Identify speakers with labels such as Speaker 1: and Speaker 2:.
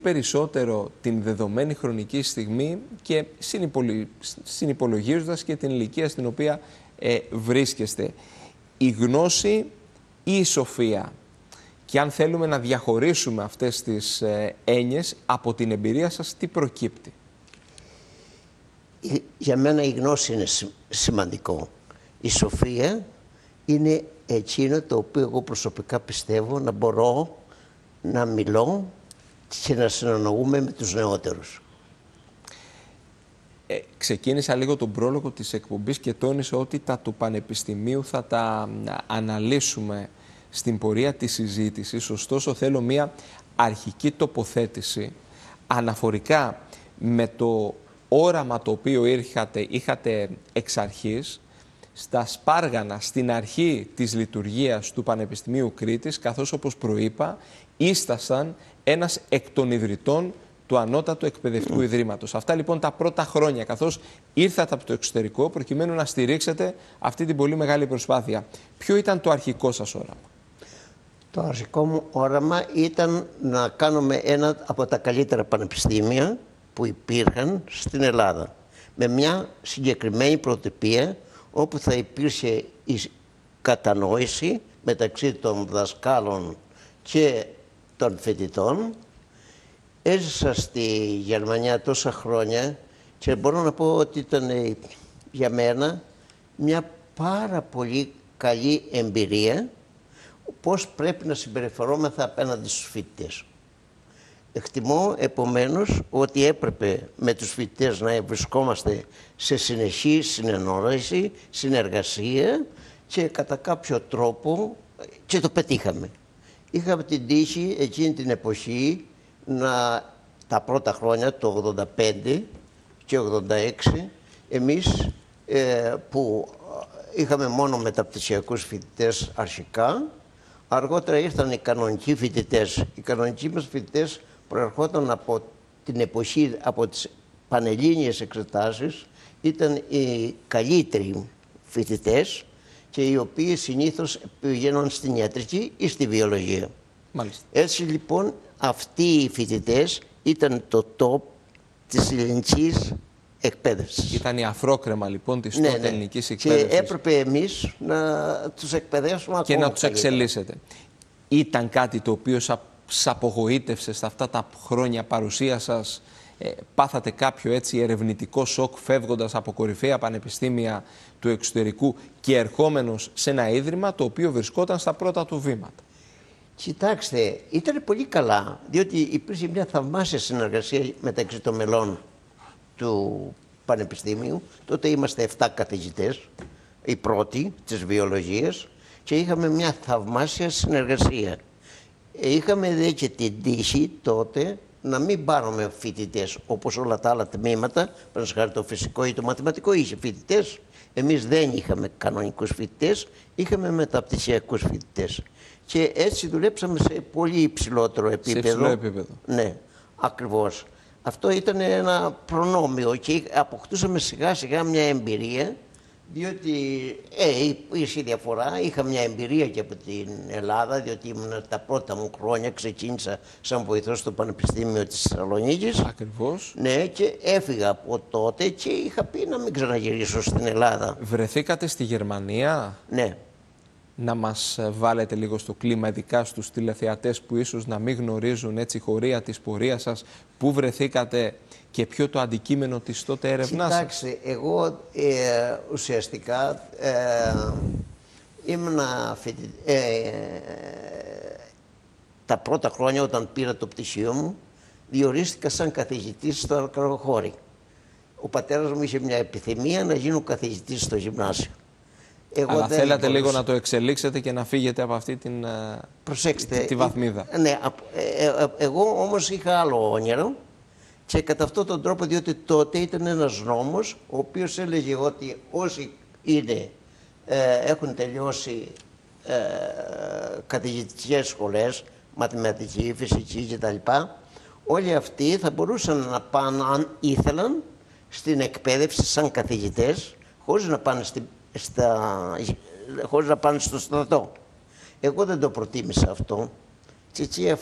Speaker 1: περισσότερο την δεδομένη χρονική στιγμή και συνυπολογίζοντας και την ηλικία στην οποία βρίσκεστε. Η γνώση ή η σοφία? Και αν θέλουμε να διαχωρίσουμε αυτές τις έννοιες από την εμπειρία σας, τι προκύπτει?
Speaker 2: Για μένα η γνώση είναι σημαντικό. Η σοφία είναι εκείνο το οποίο εγώ προσωπικά πιστεύω να μπορώ να μιλώ και να συνεννοούμε με τους νεότερους.
Speaker 1: Ξεκίνησα λίγο τον πρόλογο της εκπομπής και τόνισα ότι τα του Πανεπιστημίου θα τα αναλύσουμε στην πορεία της συζήτησης. Ωστόσο θέλω μία αρχική τοποθέτηση αναφορικά με το όραμα το οποίο είχατε εξ αρχής στα Σπάργανα, στην αρχή της λειτουργίας του Πανεπιστημίου Κρήτης, καθώς όπως προείπα ήσασταν ένας εκ των ιδρυτών του Ανώτατου Εκπαιδευτικού Ιδρύματος. Αυτά λοιπόν τα πρώτα χρόνια, καθώς ήρθατε από το εξωτερικό προκειμένου να στηρίξετε αυτή την πολύ μεγάλη προσπάθεια. Ποιο ήταν το αρχικό σας όραμα?
Speaker 2: Το αρχικό μου όραμα ήταν να κάνουμε ένα από τα καλύτερα πανεπιστήμια που υπήρχαν στην Ελλάδα, με μια συγκεκριμένη πρωτοτυπία όπου θα υπήρχε η κατανόηση μεταξύ των δασκάλων και των φοιτητών. Έζησα στη Γερμανία τόσα χρόνια και μπορώ να πω ότι ήταν για μένα μια πάρα πολύ καλή εμπειρία πώς πρέπει να συμπεριφερόμεθα απέναντι στους φοιτητές. Εκτιμώ επομένως ότι έπρεπε με τους φοιτητές να βρισκόμαστε σε συνεχή συνεννόηση, συνεργασία και κατά κάποιο τρόπο και το πετύχαμε. Είχαμε την τύχη εκείνη την εποχή τα πρώτα χρόνια, το 85 και 86, εμείς που είχαμε μόνο μεταπτυχιακούς φοιτητές αρχικά, αργότερα ήρθαν οι κανονικοί φοιτητές. Οι κανονικοί μας φοιτητές προερχόταν από την εποχή, από τις πανελλήνιες εξετάσεις, ήταν οι καλύτεροι φοιτητές και οι οποίοι συνήθως πηγαίνουν στην ιατρική ή στη βιολογία.
Speaker 1: Μάλιστα.
Speaker 2: Έτσι λοιπόν αυτοί οι φοιτητές ήταν το top της ελληνικής εκπαίδευσης.
Speaker 1: Ήταν η αφρόκρεμα λοιπόν της τότε ελληνικής εκπαίδευσης.
Speaker 2: Και έπρεπε εμείς να τους εκπαιδεύσουμε ακόμα
Speaker 1: και να τους
Speaker 2: καλύτερα.
Speaker 1: εξελίσσετε. Ήταν κάτι το οποίο σας απογοήτευσε στα αυτά τα χρόνια παρουσία σας? Πάθατε κάποιο έτσι ερευνητικό σοκ φεύγοντας από κορυφαία πανεπιστήμια του εξωτερικού και ερχόμενος σε ένα ίδρυμα το οποίο βρισκόταν στα πρώτα του βήματα?
Speaker 2: Κοιτάξτε, ήταν πολύ καλά, διότι υπήρχε μια θαυμάσια συνεργασία μεταξύ των μελών του Πανεπιστήμιου. Τότε είμαστε 7 καθηγητές, οι πρώτοι της βιολογίας, και είχαμε μια θαυμάσια συνεργασία. Είχαμε δε και την τύχη τότε να μην πάρουμε φοιτητές όπως όλα τα άλλα τμήματα, παραδείγματος χάρη το φυσικό ή το μαθηματικό είχε φοιτητές. Εμείς δεν είχαμε κανονικούς φοιτητές, είχαμε μεταπτυχιακούς φοιτητές. Και έτσι δουλέψαμε σε πολύ υψηλότερο επίπεδο.
Speaker 1: Σε υψηλό επίπεδο.
Speaker 2: Ναι, ακριβώς. Αυτό ήταν ένα προνόμιο και αποκτούσαμε σιγά σιγά μια εμπειρία, διότι υπήρχε διαφορά. Είχα μια εμπειρία και από την Ελλάδα, διότι ήμουν τα πρώτα μου χρόνια, ξεκίνησα σαν βοηθός στο Πανεπιστήμιο της Θεσσαλονίκης.
Speaker 1: Ακριβώς.
Speaker 2: Ναι, και έφυγα από τότε και είχα πει να μην ξαναγυρίσω στην Ελλάδα.
Speaker 1: Βρεθήκατε στη Γερμανία?
Speaker 2: Ναι.
Speaker 1: Να μας βάλετε λίγο στο κλίμα, ειδικά στους τηλεθεατές που ίσως να μην γνωρίζουν έτσι χωρία της πορείας σας, πού βρεθήκατε και ποιο το αντικείμενο της τότε έρευνάς σας?
Speaker 2: Κοιτάξτε, εγώ ουσιαστικά ήμουνα τα πρώτα χρόνια όταν πήρα το πτυχίο μου, διορίστηκα σαν καθηγητής στο Αρκαδοχώρι. Ο πατέρας μου είχε μια επιθυμία να γίνω καθηγητής στο γυμνάσιο.
Speaker 1: Αλλά θέλατε λίγο να το εξελίξετε και να φύγετε από αυτή τη βαθμίδα.
Speaker 2: Ναι, εγώ όμως είχα άλλο όνειρο και κατά αυτόν τον τρόπο, διότι τότε ήταν ένας νόμος ο οποίος έλεγε ότι όσοι έχουν τελειώσει καθηγητικές σχολές, μαθηματική, φυσική κτλ., όλοι αυτοί θα μπορούσαν να πάνε, αν ήθελαν, στην εκπαίδευση σαν καθηγητές, χωρίς να πάνε στο στρατό. Εγώ δεν το προτίμησα αυτό. Και